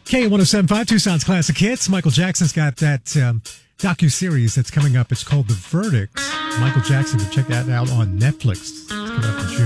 K107.5, Tucson's Classic Hits. Michael Jackson's got that docu-series that's coming up. It's called The Verdict. Michael Jackson, check that out on Netflix. It's coming up in June.